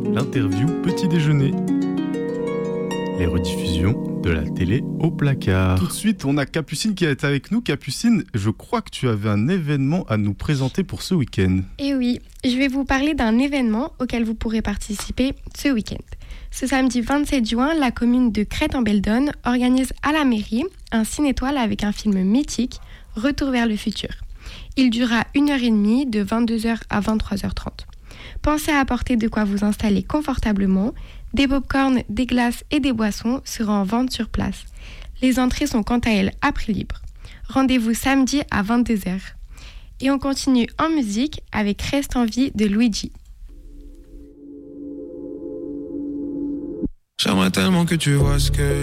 l'interview petit déjeuner. Les rediffusions de la télé au placard. Tout de suite, on a Capucine qui est avec nous. Capucine, je crois que tu avais un événement à nous présenter pour ce week-end. Eh oui, je vais vous parler d'un événement auquel vous pourrez participer ce week-end. Ce samedi 27 juin, la commune de Crête-en-Beldonne organise à la mairie un ciné-étoile avec un film mythique, Retour vers le futur. Il durera 1h30 de 22h à 23h30. Pensez à apporter de quoi vous installer confortablement. Des pop-corns, des glaces et des boissons seront en vente sur place. Les entrées sont quant à elles à prix libre. Rendez-vous samedi à 22h. Et on continue en musique avec Reste en vie de Luigi. J'aimerais tellement que tu vois ce que